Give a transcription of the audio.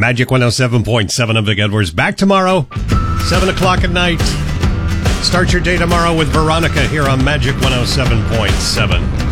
Magic 107.7. I'm Vic Edwards. Back tomorrow, 7 o'clock at night. Start your day tomorrow with Veronica here on Magic 107.7.